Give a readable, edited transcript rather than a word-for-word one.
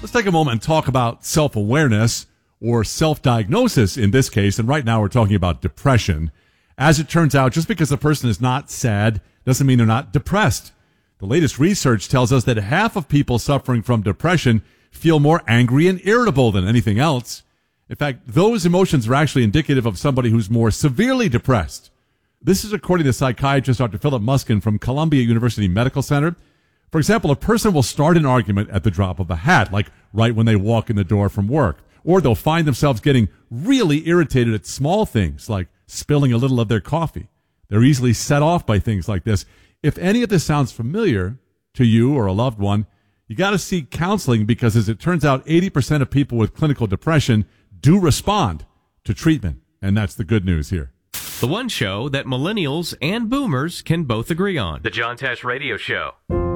Let's take a moment and talk about self-awareness or self-diagnosis in this case. And right now we're talking about depression. As it turns out, just because a person is not sad doesn't mean they're not depressed. The latest research tells us that half of people suffering from depression feel more angry and irritable than anything else. In fact, those emotions are actually indicative of somebody who's more severely depressed. This is according to psychiatrist Dr. Philip Muskin from Columbia University Medical Center. For example, a person will start an argument at the drop of a hat, like right when they walk in the door from work. Or they'll find themselves getting really irritated at small things, like spilling a little of their coffee. They're easily set off by things like this. If any of this sounds familiar to you or a loved one, you got to seek counseling because, as it turns out, 80% of people with clinical depression do respond to treatment. And that's the good news here. The one show that millennials and boomers can both agree on. The John Tesh Radio Show.